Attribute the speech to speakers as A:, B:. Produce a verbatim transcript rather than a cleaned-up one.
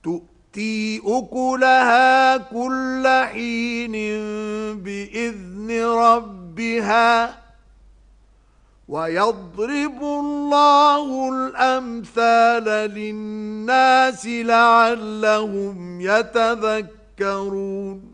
A: تؤتي أكلها كل حين بإذن ربها ويضرب الله الأمثال للناس لعلهم يتذكرون